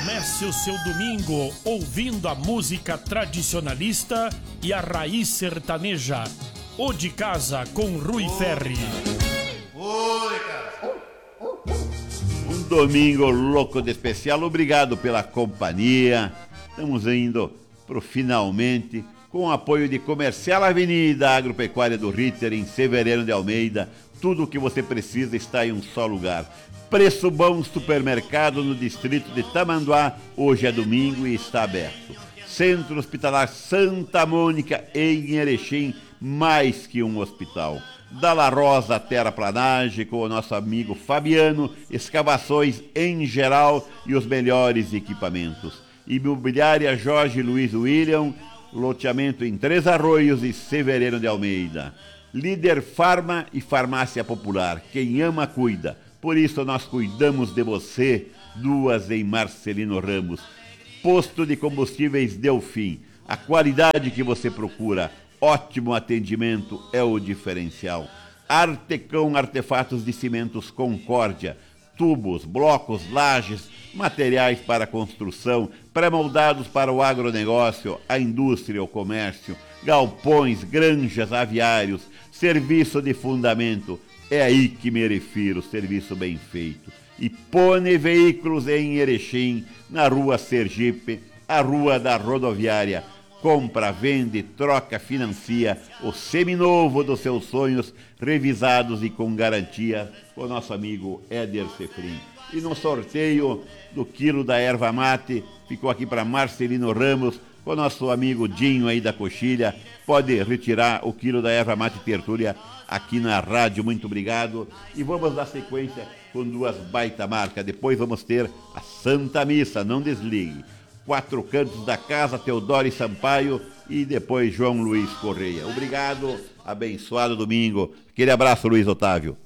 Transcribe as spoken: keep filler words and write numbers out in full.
Comece o seu domingo ouvindo a música tradicionalista e a raiz sertaneja. O de Casa com Rui Ferri. Oi, cara. Um domingo louco de especial. Obrigado pela companhia. Estamos indo pro finalmente com o apoio de Comercial Avenida Agropecuária do Ritter, em Severiano de Almeida. Tudo o que você precisa está em um só lugar. Preço bom supermercado no distrito de Tamanduá. Hoje é domingo e está aberto. Centro Hospitalar Santa Mônica, em Erechim, mais que um hospital. Da La Rosa Terraplanagem, com o nosso amigo Fabiano, escavações em geral e os melhores equipamentos. Imobiliária Jorge Luiz William, loteamento em Três Arroios e Severiano de Almeida. Líder Farma e Farmácia Popular, quem ama cuida. Por isso nós cuidamos de você, duas em Marcelino Ramos. Posto de Combustíveis Delfim, a qualidade que você procura, ótimo atendimento é o diferencial. Artecão Artefatos de Cimentos Concórdia, tubos, blocos, lajes, materiais para construção, pré-moldados para o agronegócio, a indústria, o comércio, galpões, granjas, aviários, serviço de fundamento. É aí que me refiro, serviço bem feito. E Pone Veículos em Erechim, na rua Sergipe, a rua da rodoviária. Compra, vende, troca, financia o seminovo dos seus sonhos, revisados e com garantia, com o nosso amigo Éder Sefrim. E no sorteio do quilo da erva mate, ficou aqui para Marcelino Ramos, com o nosso amigo Dinho aí da Coxilha. Pode retirar o quilo da erva mate Tertúlia aqui na rádio. Muito obrigado. E vamos dar sequência com duas baita marcas. Depois vamos ter a Santa Missa, não desligue. Quatro Cantos da Casa, Teodoro e Sampaio, e depois João Luiz Correia. Obrigado, abençoado domingo. Aquele abraço, Luiz Otávio.